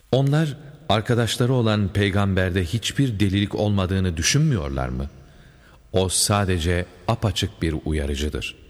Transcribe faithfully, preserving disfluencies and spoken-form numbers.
Onlar arkadaşları olan peygamberde hiçbir delilik olmadığını düşünmüyorlar mı? O sadece apaçık bir uyarıcıdır.